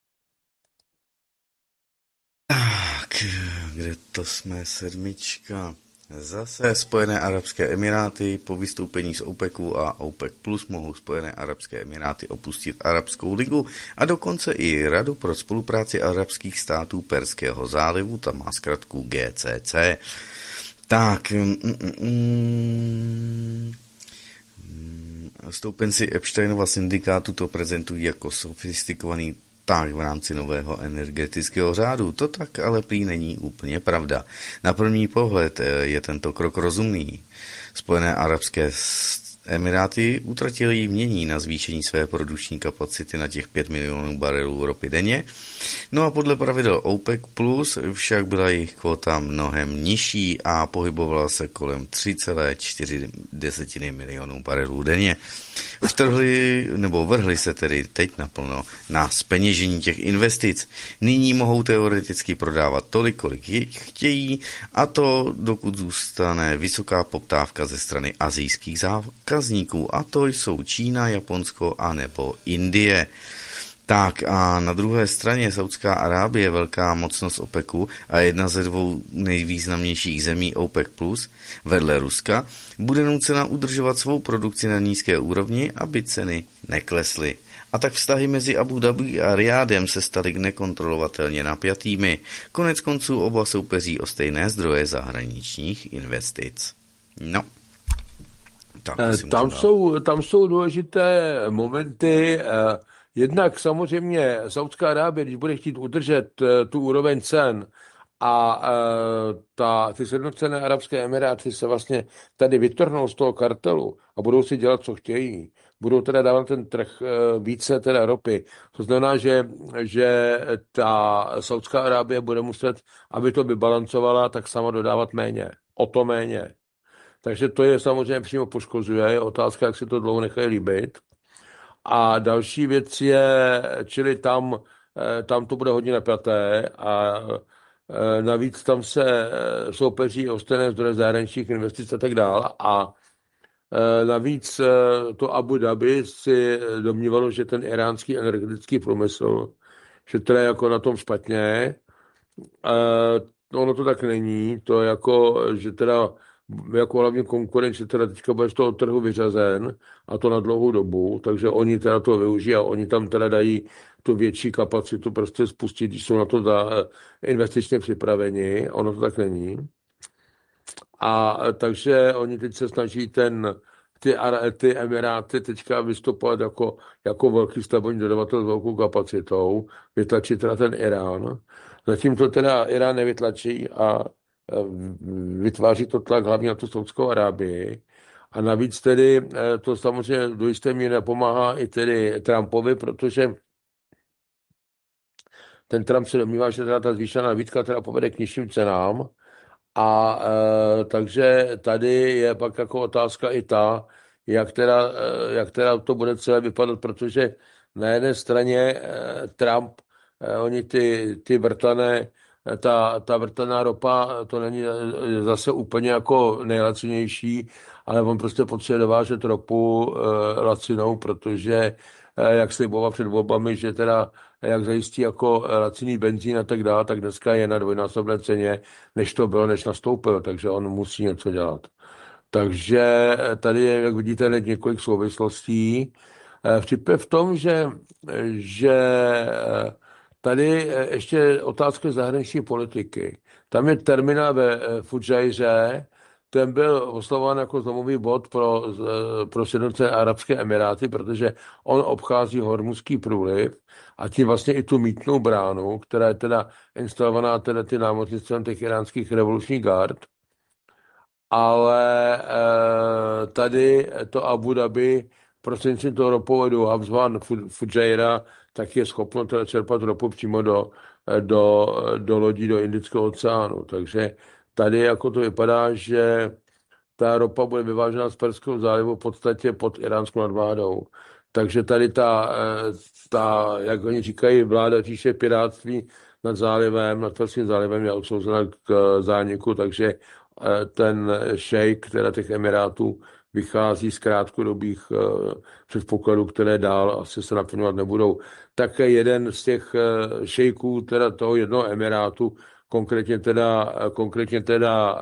Tak, kde to jsme, 7. Zase Spojené arabské emiráty po vystoupení z OPECu a OPEC Plus mohou Spojené arabské emiráty opustit Arabskou ligu a dokonce i Radu pro spolupráci arabských států Perského zálivu, tam má zkratku GCC. Tak, stoupenci Epsteinova syndikátu to prezentují jako sofistikovaný tak v rámci nového energetického řádu. To tak ale prý není úplně pravda. Na první pohled je tento krok rozumný. Spojené arabské Emiráty utratili jmění na zvýšení své produkční kapacity na těch 5 milionů barelů ropy denně. No a podle pravidel OPEC Plus však byla jejich kvota mnohem nižší a pohybovala se kolem 3,4 milionů barelů denně. Vrhli se tedy teď naplno na zpeněžení těch investic. Nyní mohou teoreticky prodávat tolik, kolik chtějí, a to dokud zůstane vysoká poptávka ze strany asijských zákazníků, a to jsou Čína, Japonsko a nebo Indie. Tak a na druhé straně Saudská Arábie, velká mocnost OPECu a jedna ze 2 nejvýznamnějších zemí OPEC+, vedle Ruska, bude nucena udržovat svou produkci na nízké úrovni, aby ceny neklesly. A tak vztahy mezi Abu Dhabi a Riádem se staly nekontrolovatelně napjatými. Konec konců oba soupeří o stejné zdroje zahraničních investic. No. Tam jsou důležité momenty. Jednak samozřejmě Saudská Arábie, když bude chtít udržet tu úroveň cen a ty sjednocené arabské emiráty se vlastně tady vytrhnou z toho kartelu a budou si dělat, co chtějí. Budou teda dávat ten trh více teda ropy. To znamená, že ta Saudská Arábie bude muset, aby to vybalancovala, tak sama dodávat méně. O to méně. Takže to je samozřejmě přímo poškozuje. Je otázka, jak si to dlouho nechají líbit. A další věc je, čili tam to bude hodně napjaté a navíc tam se soupeří o stejné zdroje zahraničních investic a tak dále. A navíc to Abu Dhabi si domnívalo, že ten iránský energetický průmysl, že to je jako na tom špatně. Ono to tak není. To jako, že teda jako hlavní konkurenci teda teďka bude z toho trhu vyřazen a to na dlouhou dobu, takže oni teda to využijí a oni tam teda dají tu větší kapacitu prostě spustit, když jsou na to investičně připraveni, ono to tak není. A takže oni teď se snaží ty Emiráty teďka vystupovat jako velký stavební dodavatel s velkou kapacitou, vytlačit teda ten Irán. Zatím to teda Irán nevytlačí a vytváří to tlak hlavně na tu Saudskou Arábii. A navíc tedy to samozřejmě do jisté míry nepomáhá i tedy Trumpovi, protože ten Trump se domnívá, že teda ta zvýšená nabídka teda povede k nižším cenám. A takže tady je pak jako otázka i ta, jak teda to bude celé vypadat, protože na jedné straně Trump, oni ty vrtané, ta vrtaná ropa, to není zase úplně jako nejlacinější, ale on prostě potřebuje dovážet ropu lacinou, protože jak sliboval před volbami, že teda jak zajistí jako laciný benzín a tak dále, tak dneska je na dvojnásobné ceně, než to bylo, než nastoupil, takže on musí něco dělat. Takže tady je, jak vidíte, několik souvislostí. Vtip je v tom, že tady ještě otázka zahraniční politiky. Tam je terminál ve Fudžajře, ten byl oslovován jako zlomový bod pro Sjednocené arabské emiráty, protože on obchází Hormuzský průliv a tím vlastně i tu mýtnou bránu, která je teda instalovaná teda ty námořnictvem těch iránských revolučních gard. Ale tady to Abu Dhabi prostřednictvím toho ropovodu Habsban Fujairah tak je schopno teda čerpat ropu přímo do lodí do Indického oceánu. Takže tady jako to vypadá, že ta ropa bude vyvážena z Perského zálivu v podstatě pod iránskou nadvládou. Takže tady ta, jak oni říkají, vláda říše pirátství nad zálivem, nad Perským zálivem je odsouzena k zániku, takže ten šejk, teda těch Emirátů, vychází z krátkodobých předpokladů, které dál asi se naplňovat nebudou. Také jeden z těch šejků, teda toho jednoho Emirátu, konkrétně teda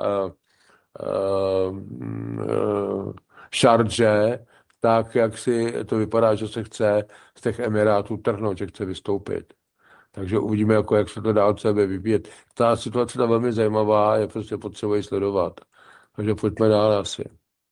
Šardže, tak jak si to vypadá, že se chce z těch Emirátů trhnout, že chce vystoupit. Takže uvidíme, jak se to dál sebe vyvíjet. Ta situace je velmi zajímavá, je prostě potřeba ji sledovat. Takže pojďme dál asi.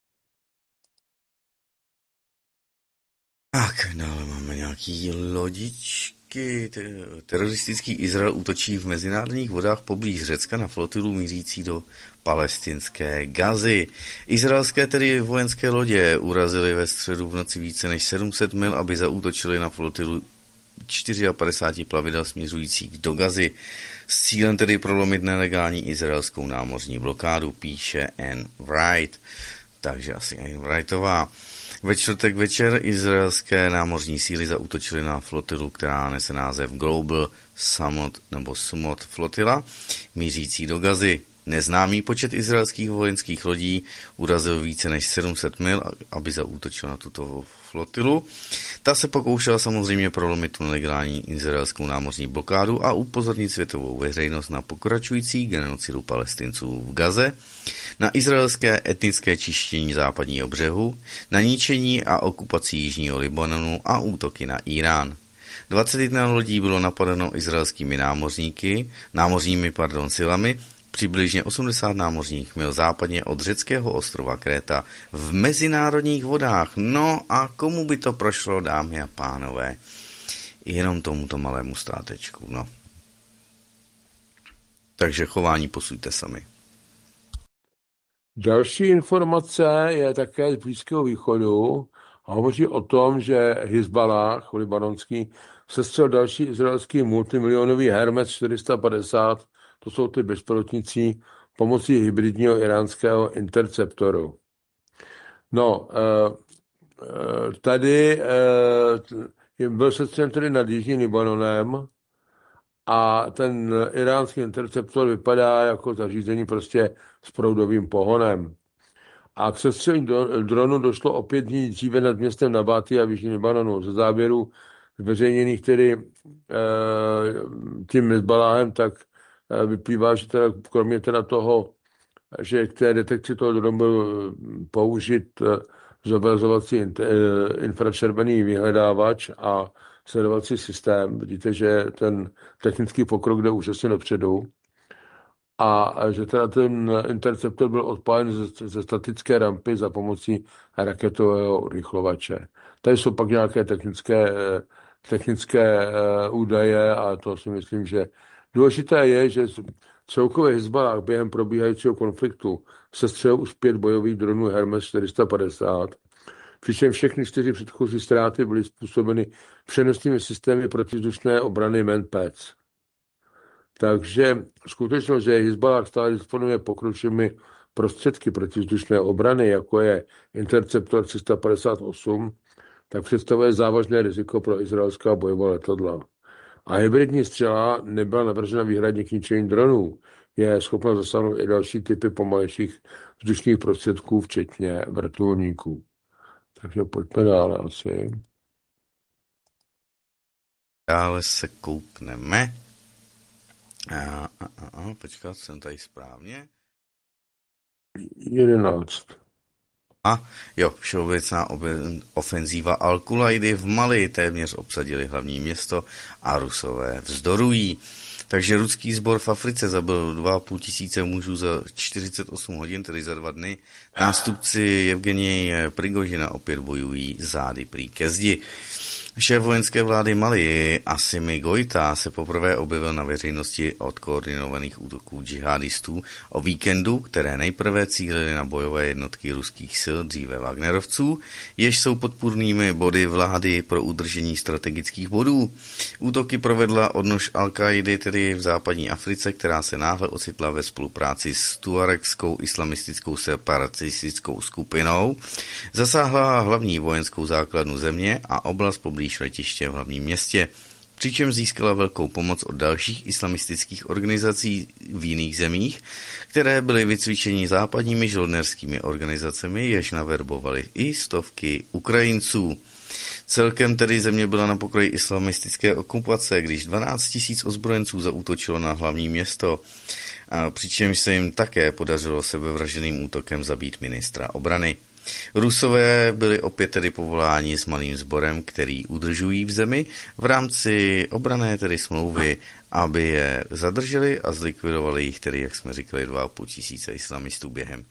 Tak, dále máme nějaký lodičky. Teroristický Izrael útočí v mezinárodních vodách poblíž Řecka na flotilu mířící do palestinské Gazy. Izraelské tedy vojenské lodě urazily ve středu v noci více než 700 mil, aby zaútočily na flotilu 54 plavidel směřujících do Gazy s cílem tedy prolomit nelegální izraelskou námořní blokádu, píše Anne Wright. Takže asi Anne Wrightová. Ve čtvrtek večer izraelské námořní síly zaútočily na flotilu, která nese název Global Sumot flotila, mířící do Gazy. Neznámý počet izraelských vojenských lodí urazil více než 700 mil, aby zaútočil na tuto flotilu. Ta se pokoušela samozřejmě prolomit tu nelegální izraelskou námořní blokádu a upozornit světovou veřejnost na pokračující genocidu Palestinců v Gaze, na izraelské etnické čištění západního břehu, na ničení a okupaci jižního Libanonu a útoky na Irán. 21 lodí bylo napadeno izraelskými námořními silami, přibližně 80 námořních mil západně od řeckého ostrova Kréta v mezinárodních vodách. No a komu by to prošlo, dámy a pánové? Jenom tomuto malému státečku, no. Takže chování posuďte sami. Další informace je také z Blízkého východu a hovoří o tom, že Hizballah, libanonský, sestřel další izraelský multimilionový Hermes 450, to jsou ty bezpilotníci, pomocí hybridního iránského interceptoru. No, tady byl sestřelen tedy nad Jižním Libanonem a ten iránský interceptor vypadá jako zařízení prostě s proudovým pohonem. A k sestřelení dronu došlo o 5 dní dříve nad městem Nabati a v Jižním Libanonu. Ze záběrů zveřejněných tedy tím Hizballahem, tak vyplývá, že teda, kromě teda toho že k té detekci toho dronu byl použit zobrazovací infračervený vyhledávač a sledovací systém. Vidíte, že ten technický pokrok jde úžasně dopředu. A že teda ten interceptor byl odpálen ze statické rampy za pomocí raketového urychlovače. Tady jsou pak nějaké technické údaje a to si myslím, že důležité je, že celkově Hizballah během probíhajícího konfliktu sestřelil už 5 bojových dronů Hermes 450, přičemž všechny 4 předchozí ztráty byly způsobeny přenosnými systémy protivzdušné obrany Manpads. Takže skutečnost, že Hizballah stále disponuje pokročilými prostředky protivzdušné obrany, jako je Interceptor 358, tak představuje závažné riziko pro izraelská bojová letadla. A hybridní střela nebyla navržena výhradně k ničení dronů. Je schopna zasáhnout i další typy pomalejších vzdušných prostředků, včetně vrtulníků. Takže pojďme dále asi. Dále se koukneme. Počkat, jsem tady správně. 11. Všeobecná ofenzíva Al-Kulajdy v Mali téměř obsadili hlavní město a Rusové vzdorují. Takže ruský sbor v Africe zabil 2,5 tisíce mužů za 48 hodin, tedy za 2 dny. Nástupci Jevgenije Prigožina opět bojují zády prý ke zdi. Šéf vojenské vlády Mali Assimi Goïta se poprvé objevil na veřejnosti od koordinovaných útoků džihadistů o víkendu, které nejprve cílily na bojové jednotky ruských sil, dříve Wagnerovců, jež jsou podpůrnými body vlády pro udržení strategických bodů. Útoky provedla odnož Al-Kaidy, tedy v západní Africe, která se náhle ocitla ve spolupráci s tuaregskou islamistickou separatistickou skupinou, zasáhla hlavní vojenskou základnu země a oblast poblíž letiště v hlavním městě, přičemž získala velkou pomoc od dalších islamistických organizací v jiných zemích, které byly vycvičeny západními žoldnerskými organizacemi, jež naverbovali i stovky Ukrajinců. Celkem tedy země byla na pokraji islamistické okupace, když 12 000 ozbrojenců zaútočilo na hlavní město, přičemž se jim také podařilo sebevražděným útokem zabít ministra obrany. Rusové byli opět tedy povoláni s malým sborem, který udržují v zemi v rámci obranné tedy smlouvy, aby je zadrželi a zlikvidovali jich tedy, jak jsme říkali, 2,5 tisíce islamistů během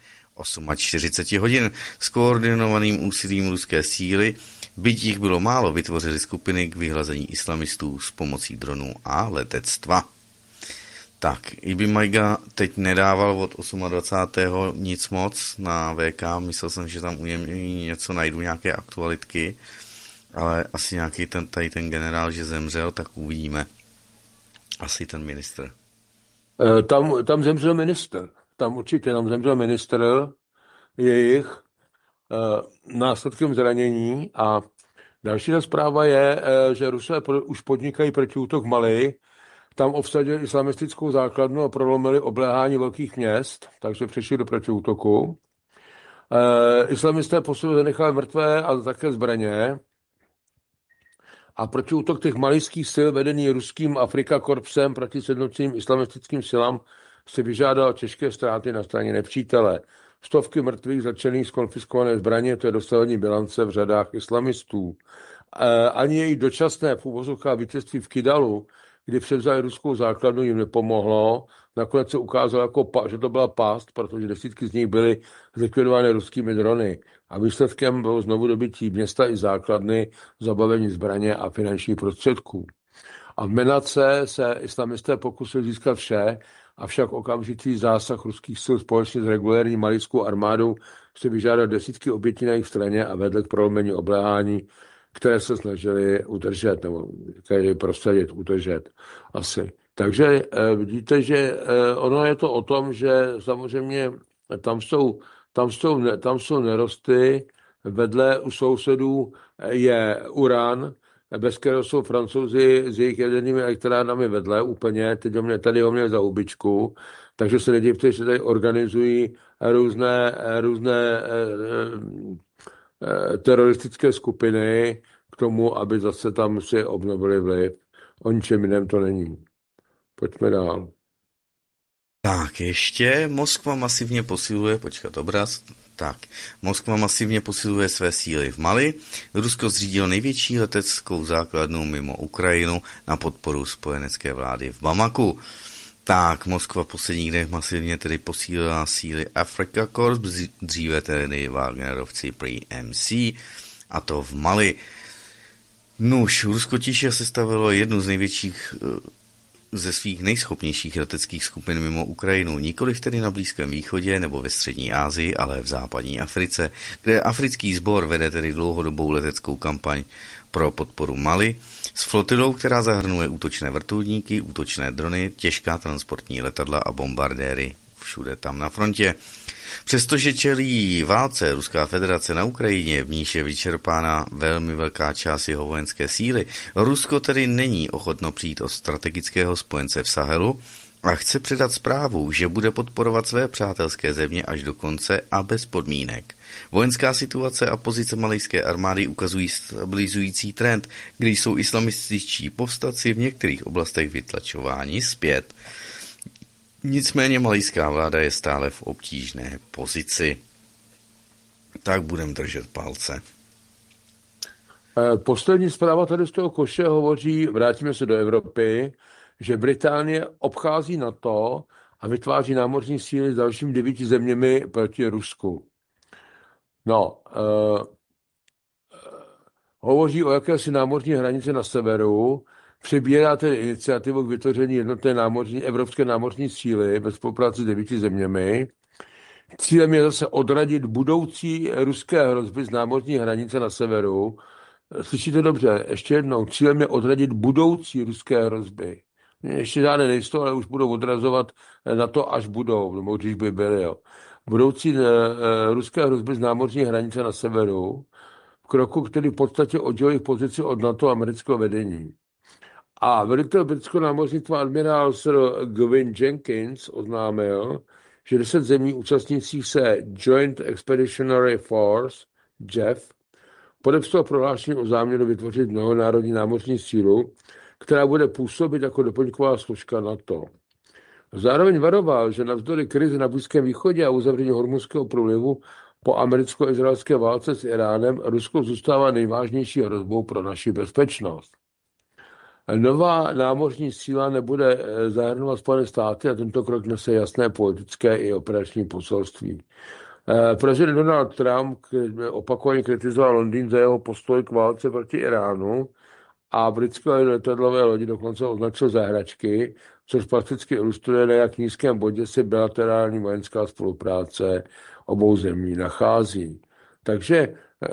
48 hodin s koordinovaným úsilím ruské síly. Byť jich bylo málo, vytvořili skupiny k vyhlazení islamistů s pomocí dronů a letectva. Tak, Ibi Majga teď nedával od 28. nic moc na VK, myslel jsem, že tam u něj něco najdu, nějaké aktualitky, ale asi nějaký ten generál, že zemřel, tak uvidíme. Asi ten ministr. Tam zemřel ministr. Tam určitě zemřel ministr jejich následkem zranění a další zpráva je, že Rusové už podnikají protiútok Mali. Tam obsadili islamistickou základnu a prolomili obléhání velkých měst, takže přešli do protiútoku. Islamisté posledně zanechali mrtvé a také zbraně. A protiútok těch malijských sil vedený ruským Afrika korpsem proti sjednoceným islamistickým silám se vyžádal těžké ztráty na straně nepřítele. Stovky mrtvých, začených z konfiskované zbraně, to je dosavadní bilance v řadách islamistů. Ani jejich dočasné v uvozovkách vítězství v Kidalu, kdy převzali ruskou základnu, jim nepomohlo. Nakonec se ukázalo, že to byla past, protože desítky z nich byly zlikvidovány ruskými drony. A výsledkem bylo znovu dobytí města i základny, zabavení zbraně a finančních prostředků. A v Menace se islamisté pokusili získat vše, avšak okamžitý zásah ruských sil společně s regulérní malijskou armádou se vyžádal desítky obětí na jejich straně a vedl k prolomení obléhání, které se snažili udržet, nebo prosadit, udržet asi. Takže vidíte, že ono je to o tom, že samozřejmě tam jsou nerosty, vedle u sousedů je uran, bez kterého jsou Francouzi s jejich jadernými elektrárnami vedle úplně, tady ho měli za hubičku, takže se nedivte, že tady organizují různé teroristické skupiny k tomu, aby zase tam si obnovili vliv. O ničem jiném to není. Pojďme dál. Tak, ještě Moskva masivně posiluje, Moskva masivně posiluje své síly v Mali. Rusko zřídilo největší leteckou základnu mimo Ukrajinu na podporu spojenecké vlády v Bamaku. Tak, Moskva v posledních dnech masivně tedy posílila síly Africa Corps, dříve tedy Wagnerovci PMC, a to v Mali. Nuž, Rusko tiše sestavilo jednu z největších ze svých nejschopnějších leteckých skupin mimo Ukrajinu, nikoliv tedy na Blízkém východě nebo ve střední Asii, ale v západní Africe, kde africký sbor vede tedy dlouhodobou leteckou kampaň pro podporu Mali s flotilou, která zahrnuje útočné vrtulníky, útočné drony, těžká transportní letadla a bombardéry všude tam na frontě. Přestože čelí válce Ruská federace na Ukrajině, v níž je vyčerpána velmi velká část jeho vojenské síly, Rusko tedy není ochotno přijít od strategického spojence v Sahelu a chce předat zprávu, že bude podporovat své přátelské země až do konce a bez podmínek. Vojenská situace a pozice malijské armády ukazují stabilizující trend, kdy jsou islamističtí povstalci v některých oblastech vytlačováni zpět. Nicméně malijská vláda je stále v obtížné pozici. Tak budeme držet palce. Poslední zpráva tady z toho koše hovoří, vrátíme se do Evropy, že Británie obchází NATO a vytváří námořní síly s dalšími 9 zeměmi proti Rusku. No, hovoří o jakési námořní hranici na severu, přebírá tedy iniciativu k vytvoření jednotné evropské námořní síly ve spolupráci s 9 zeměmi. Cílem je zase odradit budoucí ruské hrozby z námořní hranice na severu. Slyšíte dobře, ještě jednou, cílem je odradit budoucí ruské hrozby. Ještě žádné nejsou, ale už budou odrazovat na to, až budou, nebo když by byly. Jo. Budoucí ruské hrozby z námořní hranice na severu, kroku, který v podstatě oddělí jejich pozici od NATO a amerického vedení. A velitel britského námořnictva admirál Sir Gwyn Jenkins oznámil, že 10 zemí účastnících se Joint Expeditionary Force, JEF, podepsalo prohlášení o záměru vytvořit mnohonárodní námořní sílu, která bude působit jako doplňková složka NATO. Zároveň varoval, že navzdory krizi na Blízkém východě a uzavření Hormuzského průlivu po americko-izraelské válce s Iránem Rusko zůstává nejvážnější hrozbou pro naši bezpečnost. Nová námořní síla nebude zahrnovat Spojené státy a tento krok nese jasné politické i operační poselství. Prezident Donald Trump opakovaně kritizoval Londýn za jeho postoj k válce proti Iránu a britské letadlové lodi dokonce označil za hračky, což prakticky ilustruje, na jak nízkém bodě se bilaterální vojenská spolupráce obou zemí nachází. Takže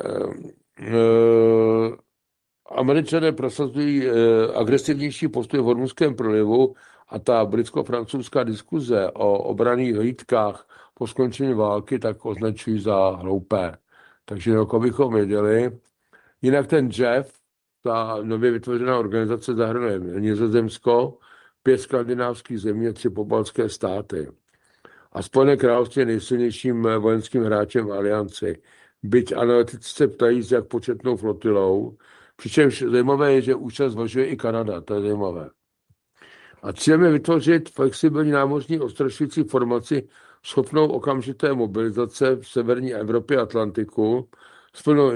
Američané prosazují agresivnější postoj v Hormuzském průlivu a ta britsko-francouzská diskuze o obranných hlídkách po skončení války tak označují za hloupé. Takže jako bychom věděli. Jinak ten JEF, ta nově vytvořená organizace, zahrnuje Nizozemsko, 5 skandinávských zemí a 3 pobaltské státy. A Spojené království je nejsilnějším vojenským hráčem v alianci. Byť analytici se ptají, s jak početnou flotilou, přičemž zajímavé je, že účast zvažuje i Kanada, to je zajímavé. A cílem je vytvořit flexibilní námořní odstrašující formaci schopnou okamžité mobilizace v severní Evropě a Atlantiku s plnou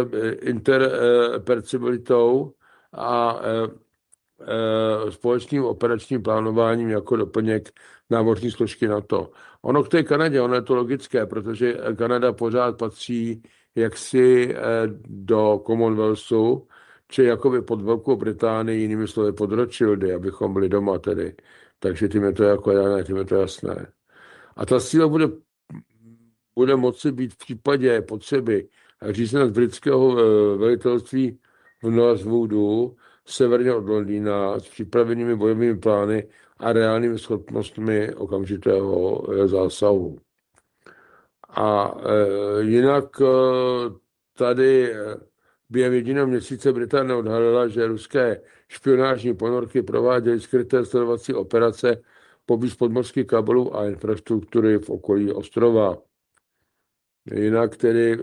interpercibilitou a společným operačním plánováním jako doplněk námořní složky NATO. Ono k té Kanadě, ono je to logické, protože Kanada pořád patří jaksi do Commonwealthu, či jakoby pod Velkou Británii, jinými slovy pod Rothschildy, abychom byli doma tedy. Takže tím je to jako dané, tím je to jasné. A ta síla bude moci být v případě potřeby řízena z britského velitelství v Northwoodu, severně od Londýna, s připravenými bojovými plány a reálnými schopnostmi okamžitého zásahu. A jinak tady během jediného měsíce Británie odhalila, že ruské špionážní ponorky prováděly skryté sledovací operace poblíž podmořských kabelů a infrastruktury v okolí ostrova. Jinak tedy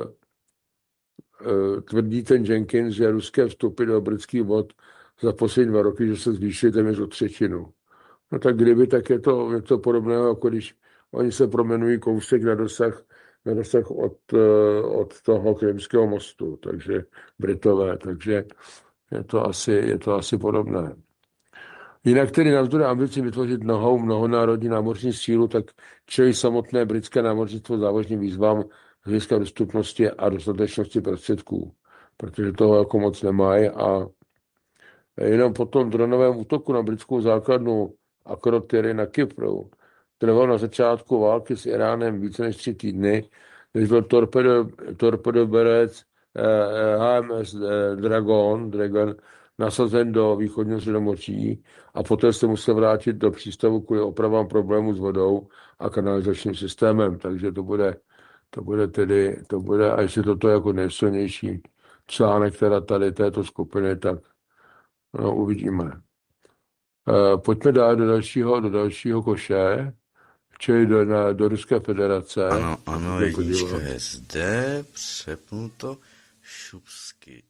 tvrdí ten Jenkins, že ruské vstupy do britských vod za poslední 2 roky, že se zvýšily téměř o 1/3. No tak kdyby, tak je to něco podobného, jako když oni se proměnují kousek na dosah od toho Krymského mostu, takže Britové, takže je to asi podobné. Jinak tedy navzdory ambici vytvořit mnohonárodní námořní sílu, tak čelí samotné britské námořnictvo závažným výzvám z hlediska dostupnosti a dostatečnosti prostředků, protože toho jako moc nemají a jenom po tom dronovém útoku na britskou základnu Akrotiri na Kypru trval na začátku války s Iránem více než 3 týdny, než byl torpedoberec HMS Dragon nasazen do východního Středomoří a poté se musel vrátit do přístavu kvůli opravám problémů s vodou a kanalizačním systémem. Takže to bude, a jestli toto je jako nejsilnější článek teda tady této skupiny, tak no, uvidíme. Pojďme dát do dalšího koše, čili do Ruské federace. Ano, jednička je zde, přepnuto, šupsky.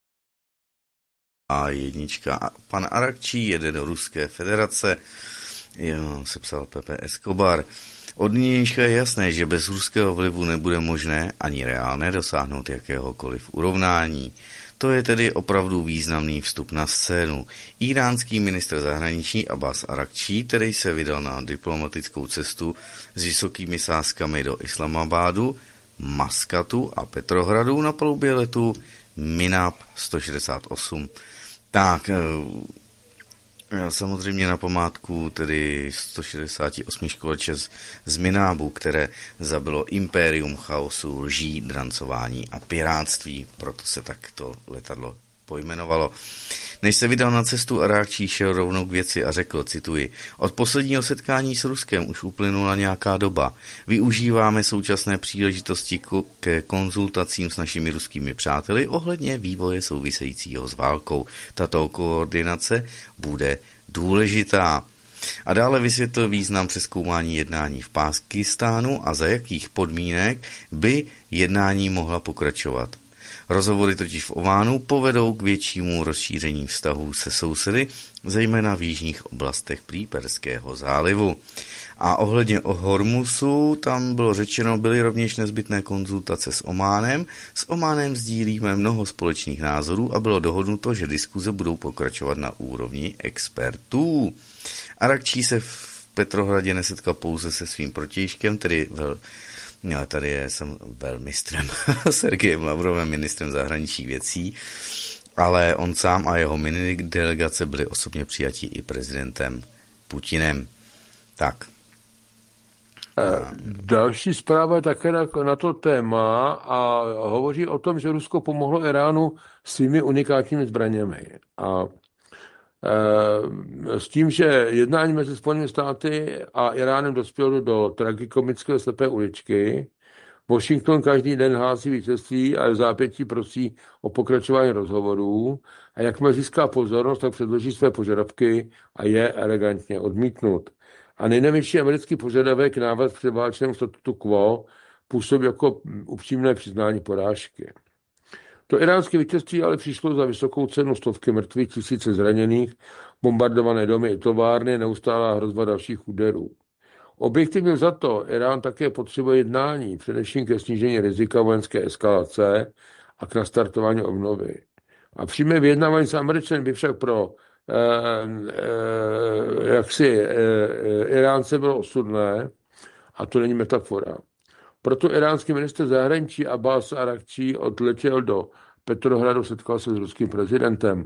A jednička, pan Arakčí jede do Ruské federace, sepsal Pepe Escobar. Od nynějška je jasné, že bez ruského vlivu nebude možné ani reálné dosáhnout jakéhokoliv urovnání. To je tedy opravdu významný vstup na scénu. Iránský ministr zahraničí Abbas Arakčí, který se vydal na diplomatickou cestu s vysokými sázkami do Islamabadu, Maskatu a Petrohradu na palubě letu Minab 168. Tak, samozřejmě na památku tedy 168 školče z Minábu, které zabilo impérium chaosu, lží, drancování a pirátství, proto se takto letadlo pojmenovalo. Než se vydal na cestu, Arakčí šel rovnou k věci a řekl, cituji, od posledního setkání s Ruskem už uplynula nějaká doba. Využíváme současné příležitosti ke konzultacím s našimi ruskými přáteli ohledně vývoje souvisejícího s válkou. Tato koordinace bude důležitá. A dále vysvětlil význam přezkoumání jednání v Pákistánu a za jakých podmínek by jednání mohla pokračovat. Rozhovory totiž v Ománu povedou k většímu rozšíření vztahů se sousedy, zejména v jižních oblastech prý Perského zálivu. A ohledně Hormusu, tam bylo řečeno, byly rovněž nezbytné konzultace s Ománem. S Ománem sdílíme mnoho společných názorů a bylo dohodnuto, že diskuze budou pokračovat na úrovni expertů. Arakčí se v Petrohradě nesetkal pouze se svým protějškem, tedy tady je velmistrem Sergejem Lavrovem, ministrem zahraničních věcí, ale on sám a jeho mini delegace byli osobně přijati i prezidentem Putinem. Tak. Další zpráva je také na to téma a hovoří o tom, že Rusko pomohlo Iránu svými unikátními zbraněmi. A s tím, že jednání mezi Spojenými státy a Iránem dospělo do tragikomické slepé uličky, Washington každý den hlásí vítězství a v zápětí prosí o pokračování rozhovorů a jakmile získá pozornost, tak předloží své požadavky a je elegantně odmítnut. A nejnovější americký požadavek návrat k předválečnému statutu quo působí jako upřímné přiznání porážky. To iránské vítězství ale přišlo za vysokou cenu, stovky mrtvých, tisíce zraněných, bombardované domy i továrny, neustálá hrozba dalších úderů. Objektivně za to Irán také potřebuje jednání, především ke snížení rizika vojenské eskalace a k nastartování obnovy. A přímé vyjednávání s Američany by však pro Iránce bylo osudné, a to není metafora. Proto iránský ministr zahraničí Abbas Arakčí odletěl do Petrohradu, setkal se s ruským prezidentem.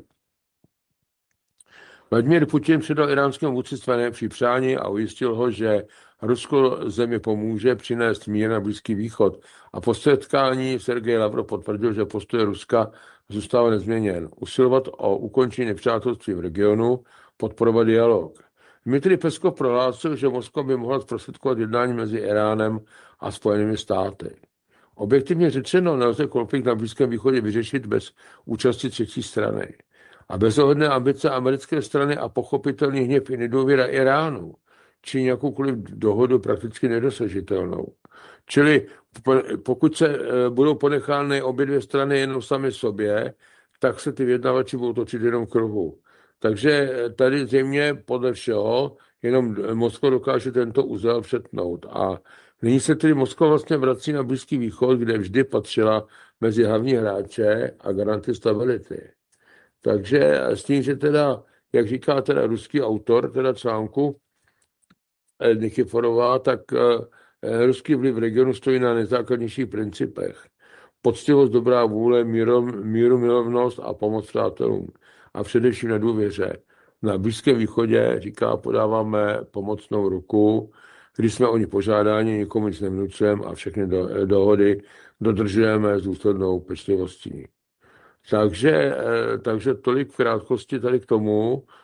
Vladimír Putin předal iránskému vůdci své nejlepší přání a ujistil ho, že Rusko zemi pomůže přinést mír na Blízký východ. A po setkání Sergej Lavrov potvrdil, že postoj Ruska zůstává nezměněn. Usilovat o ukončení nepřátelství v regionu, podporovat dialog. Dmitrij Peskov prohlásil, že Moskva by mohla zprostředkovat jednání mezi Iránem a Spojenými státy. Objektivně řečeno, nelze konflikt na Blízkém východě vyřešit bez účasti třetí strany. A bezohledné ambice americké strany a pochopitelný hněv i nedůvěra Iránu či jakoukoliv dohodu prakticky nedosažitelnou. Čili pokud se budou ponechány obě dvě strany jenom sami sobě, tak se ty vyjednavači budou točit jenom v kruhu. Takže tady zřejmě podle všeho jenom Moskva dokáže tento uzel přetnout. A nyní se tedy Moskva vlastně vrací na Blízký východ, kde vždy patřila mezi hlavní hráče a garanty stability. Takže s tím, že teda, jak říká teda ruský autor teda článku Nikiforová, tak ruský vliv v regionu stojí na nejzákladnějších principech. Poctivost, dobrá vůle, míru milovnost a pomoc přátelům. A především na důvěře. Na Blízkém východě, říká, podáváme pomocnou ruku, když jsme o ní požádáni, nikomu nic nevnucujeme a všechny dohody dodržujeme s důslednou pečlivostí. Takže tolik v krátkosti tady k tomu,